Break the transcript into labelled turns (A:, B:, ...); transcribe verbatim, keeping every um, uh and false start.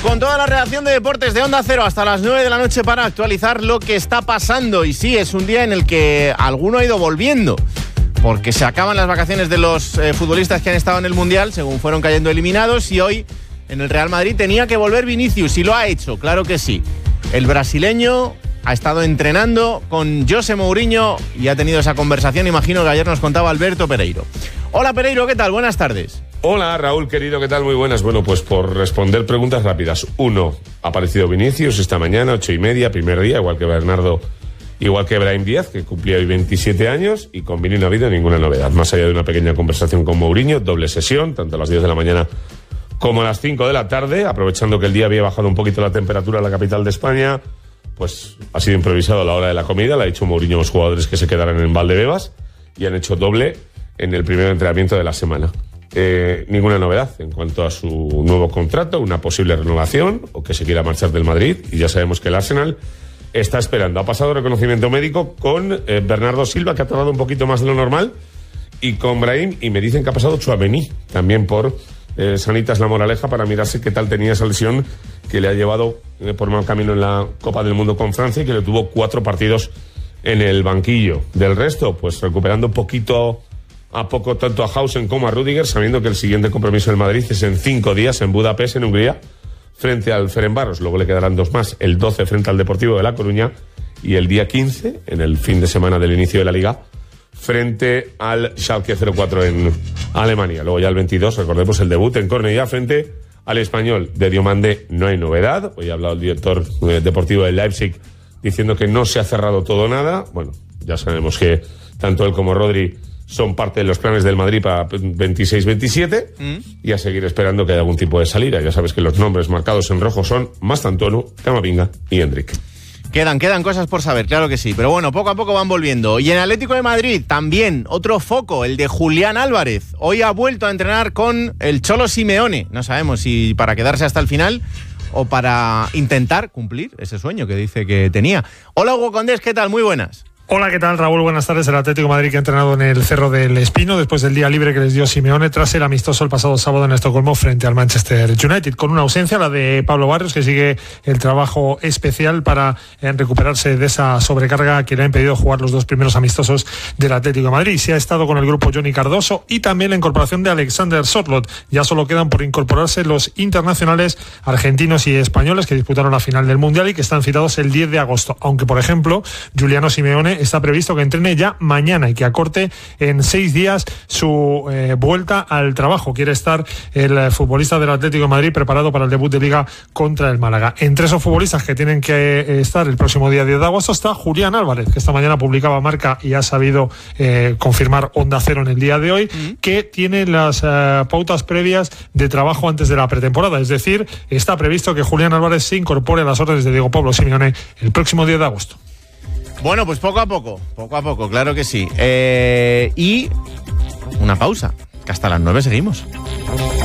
A: Con toda la redacción de deportes de Onda Cero hasta las nueve de la noche para actualizar lo que está pasando. Y sí, es un día en el que alguno ha ido volviendo, porque se acaban las vacaciones de los eh, futbolistas que han estado en el Mundial, según fueron cayendo eliminados, y hoy en el Real Madrid tenía que volver Vinicius, y lo ha hecho, claro que sí. El brasileño ha estado entrenando con José Mourinho y ha tenido esa conversación, imagino que ayer nos contaba Alberto Pereiro. Hola Pereiro, ¿qué tal? Buenas tardes.
B: Hola Raúl, querido, ¿qué tal? Muy buenas. Bueno, pues por responder preguntas rápidas. Uno, ha aparecido Vinicius esta mañana, ocho y media, primer día, igual que Bernardo, igual que Brahim Díaz, que cumplía hoy veintisiete años, y con Vini no ha habido ninguna novedad. Más allá de una pequeña conversación con Mourinho, doble sesión, tanto a las diez de la mañana como a las cinco de la tarde, aprovechando que el día había bajado un poquito la temperatura en la capital de España, pues ha sido improvisado a la hora de la comida. Le ha dicho Mourinho a los jugadores que se quedaran en Valdebebas y han hecho doble en el primer entrenamiento de la semana. Eh, ninguna novedad en cuanto a su nuevo contrato, una posible renovación o que se quiera marchar del Madrid, y ya sabemos que el Arsenal está esperando. Ha pasado reconocimiento médico con eh, Bernardo Silva, que ha tardado un poquito más de lo normal, y con Brahim, y me dicen que ha pasado Tchouaméni también por eh, Sanitas La Moraleja, para mirarse qué tal tenía esa lesión que le ha llevado eh, por mal camino en la Copa del Mundo con Francia y que le tuvo cuatro partidos en el banquillo. Del resto, pues recuperando un poquito a poco tanto a Hausen como a Rüdiger, sabiendo que el siguiente compromiso del Madrid es en cinco días en Budapest, en Hungría, frente al Ferencváros. Luego le quedarán dos más, el doce frente al Deportivo de La Coruña y el día quince, en el fin de semana del inicio de la Liga, frente al Schalke cero cuatro en Alemania. Luego ya el veintidós, recordemos el debut en Cornellá frente al Español. De Diomande no hay novedad. Hoy ha hablado el director eh, deportivo del Leipzig diciendo que no se ha cerrado todo nada. Bueno, ya sabemos que tanto él como Rodri son parte de los planes del Madrid para veintiséis veintisiete, mm. y a seguir esperando que haya algún tipo de salida. Ya sabes que los nombres marcados en rojo son Mastantuono, Camavinga y Hendrik.
A: Quedan, quedan cosas por saber, claro que sí, pero bueno, poco a poco van volviendo. Y en Atlético de Madrid también otro foco, el de Julián Álvarez. Hoy ha vuelto a entrenar con el Cholo Simeone. No sabemos si para quedarse hasta el final o para intentar cumplir ese sueño que dice que tenía. Hola Hugo Condés, ¿qué tal? Muy buenas.
C: Hola, ¿qué tal, Raúl? Buenas tardes. El Atlético de Madrid, que ha entrenado en el Cerro del Espino después del día libre que les dio Simeone tras el amistoso el pasado sábado en Estocolmo frente al Manchester United, con una ausencia, la de Pablo Barrios, que sigue el trabajo especial para eh, recuperarse de esa sobrecarga que le ha impedido jugar los dos primeros amistosos del Atlético de Madrid. Se ha estado con el grupo Johnny Cardoso y también la incorporación de Alexander Sørloth. Ya solo quedan por incorporarse los internacionales argentinos y españoles que disputaron la final del Mundial y que están citados el diez de agosto, aunque por ejemplo Giuliano Simeone está previsto que entrene ya mañana y que acorte en seis días su eh, vuelta al trabajo. Quiere estar el futbolista del Atlético de Madrid preparado para el debut de Liga contra el Málaga. Entre esos futbolistas que tienen que estar el próximo día diez de agosto está Julián Álvarez, que esta mañana publicaba Marca y ha sabido eh, confirmar Onda Cero en el día de hoy, mm. que tiene las eh, pautas previas de trabajo antes de la pretemporada. Es decir, está previsto que Julián Álvarez se incorpore a las órdenes de Diego Pablo Simeone el próximo diez de agosto.
A: Bueno, pues poco a poco, poco a poco, claro que sí. Eh, y una pausa, que hasta las nueve seguimos.